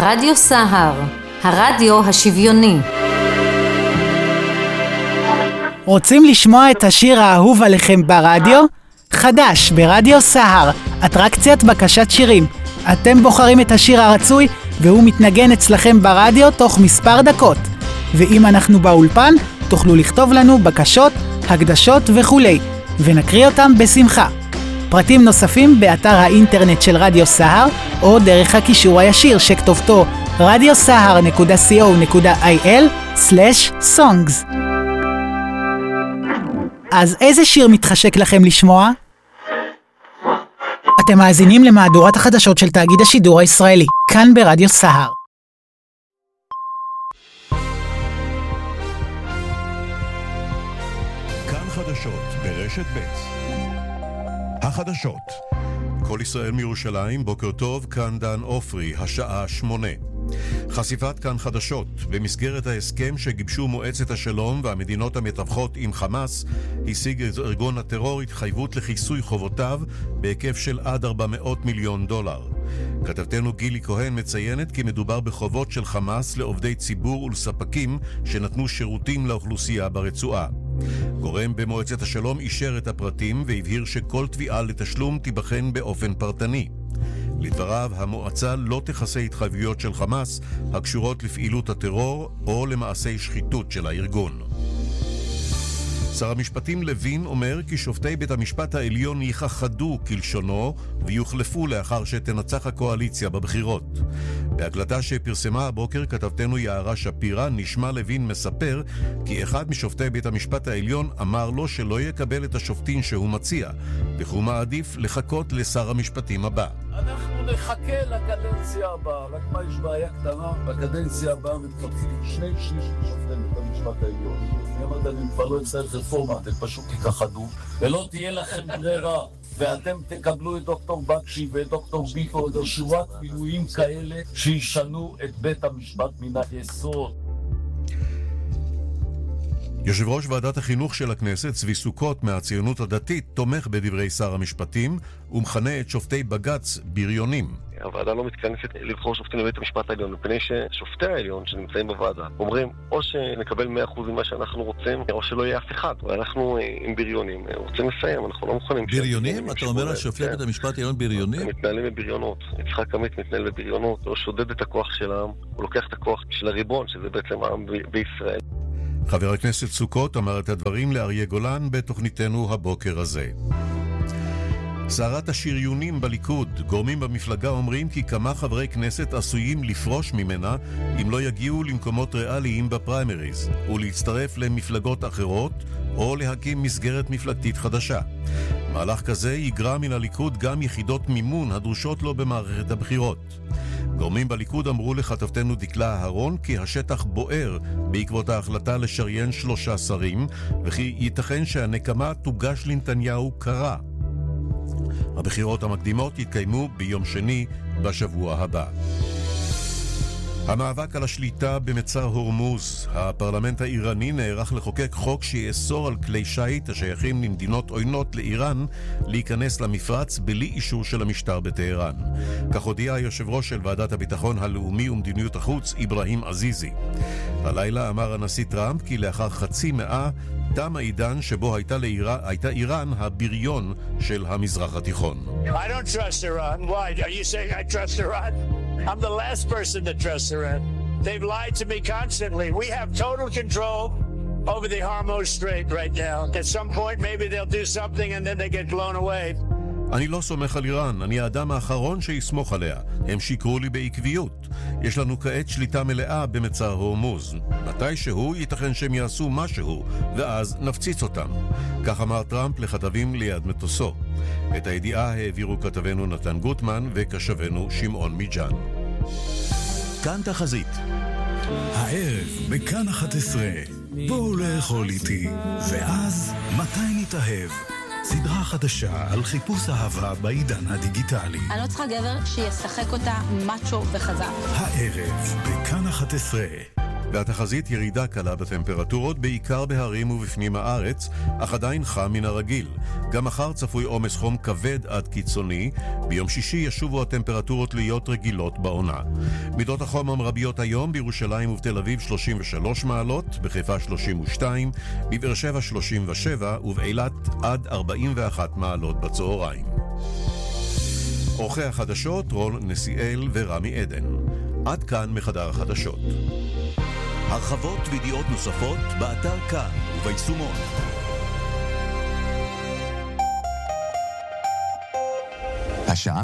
רדיו סהר, הרדיו השוויוני. רוצים לשמוע את השיר האהוב עליכם ברדיו? חדש ברדיו סהר, אטרקציית בקשת שירים. אתם בוחרים את השיר הרצוי והוא מתנגן אצלכם ברדיו תוך מספר דקות. ואם אנחנו באולפן, תוכלו לכתוב לנו בקשות, הקדשות וכולי, ונקריא אותם בשמחה. פרטים נוספים באתר האינטרנט של רדיו סהר, או דרך הקישור הישיר שכתובתו radiosahar.co.il/songs. אז איזה שיר מתחשק לכם לשמוע? אתם מאזינים למהדורת החדשות של תאגיד השידור הישראלי, כאן ברדיו סהר. כאן חדשות ברשת ב'. החדשות. כל ישראל מירושלים, בוקר טוב, כאן דן אופרי, השעה 8. חשיפת כאן חדשות. במסגרת ההסכם שגיבשו מועצת השלום והמדינות המתווכות עם חמאס, השיג ארגון הטרור התחייבות לכיסוי חובותיו בהיקף של עד $400 מיליון. כתבתנו גילי כהן מציינת כי מדובר בחובות של חמאס לעובדי ציבור ולספקים שנתנו שירותים לאוכלוסייה ברצועה. גורם במועצת השלום אישר את הפרטים והבהיר שכל תביעה לתשלום תיבחן באופן פרטני. לדבריו, המועצה לא תכסה התחייבויות של חמאס הקשורות לפעילות הטרור או למעשי שחיתות של הארגון. שר המשפטים לוין אומר כי שופטי בית המשפט העליון יכחדו כלשונו ויוחלפו לאחר שתנצח הקואליציה בבחירות. בהקלטה שפרסמה הבוקר כתבתנו יערה שפירה, נשמע לוין מספר כי אחד משופטי בית המשפט העליון אמר לו שלא יקבל את השופטים שהוא מציע, וכי הוא מעדיף לחכות לשר המשפטים הבא. אנחנו נחכה לקדנציה הבאה, רק מה יש בעיה קטנה? בקדנציה הבאה מתפתחים 2/3 משופטי בית המשפט העליון. אני כבר לא אצטרך רפורמה, אתם פשוט תיכחדו, ולא תהיה לכם ברירה, ואתם תקבלו את דוקטור בקשי ואת דוקטור ביטו, את שורת מילואים כאלה שישנו את בית המשפט מן היסוד. יושב ראש ועדת החינוך של הכנסת, צבי סוכות מהציונות הדתית, תומך בדברי שר המשפטים ומכנה את שופטי בג"ץ בריונים. הוועדה לא מתכנסת לבחור שופטים לבית המשפט העליון, מפני ששופטי העליון שנמצאים בוועדה אומרים או שנקבל 100% ממה שאנחנו רוצים, או שלא יהיה אף אחד. ואנחנו עם בריונים רוצים לסיים, אנחנו לא מוכנים. בריונים? אתה אומר על שופטי בית המשפט העליון בריונים? הם מתנהלים בבריונות. יצחק עמית מתנהל בבריונות, הוא שודד את הכוח של העם, הוא לוקח את הכוח של הריבון, שזה בעצם העם בישראל. חבר הכנסת סוכות אמר את הדברים לאריה גולן בתוכניתנו הבוקר הזה. סערת השריונים בליכוד. גורמים במפלגה אומרים כי כמה חברי כנסת עשויים לפרוש ממנה אם לא יגיעו למקומות ריאליים בפריימריז ולהצטרף למפלגות אחרות או להקים מסגרת מפלגתית חדשה. מהלך כזה יגרע מן הליכוד גם יחידות מימון הדרושות לו במערכת הבחירות. גורמים בליכוד אמרו לכתבתנו דקלה אהרון כי השטח בוער בעקבות ההחלטה לשריין 3 שרים וכי ייתכן שהנקמה תוגש לנתניהו קרה. הבחירות המקדימות יתקיימו ביום שני בשבוע הבא. המאבק על השליטה במצר הורמוז. הפרלמנט האיראני נערך לחוקק חוק שיאסור על כלי שיט השייכים למדינות עוינות לאיראן להיכנס למפרץ בלי אישור של המשטר בטהרן. כך הודיע היושב ראש של ועדת הביטחון הלאומי ומדיניות החוץ אברהים עזיזי. הלילה אמר הנשיא טראמפ כי לאחר חצי מאה תם העידן שבו הייתה איראן הבריון של המזרח התיכון. I don't trust Iran. Why? Are you saying I trust Iran? I'm the last person to trust Iran. They've lied to me constantly. We have total control over the Hormuz Strait right now. At some point maybe they'll do something and then they get blown away. אני לא סומך על איראן, אני האדם האחרון שיסמוך עליה. הם שיקרו לי בעקביות. יש לנו כעת שליטה מלאה במצר הורמוז. מתישהו ייתכן שהם יעשו משהו, ואז נפציץ אותם. כך אמר טראמפ לכתבים ליד מטוסו. את הידיעה העבירו כתבנו נתן גוטמן וכשבנו שמעון מיג'אן. כאן תחזית. הערב בכאן 11, בואו לאכול איתי, ואז מתי נתאהב? סדרה חדשה על חיפוש אהבה בעידן הדיגיטלי. אני לא צריכה גבר שישחק אותה מאצ'ו וחזק. הערב בכאן 11, והתחזית ירידה קלה בטמפרטורות, בעיקר בהרים ובפנים הארץ, אך עדיין חם מן הרגיל. גם מחר צפוי עומס חום כבד עד קיצוני. ביום שישי ישובו הטמפרטורות להיות רגילות בעונה. מידות החום המרביות היום: בירושלים ובתל אביב 33 מעלות, בחיפה 32, בבאר שבע 37 ובאילת עד 41 מעלות בצהריים. עורכי החדשות רון נסיאל ורמי עדן. עד כאן מחדר החדשות. הרחבות וידיעות נוספות באתר כאן וביישומון. השעה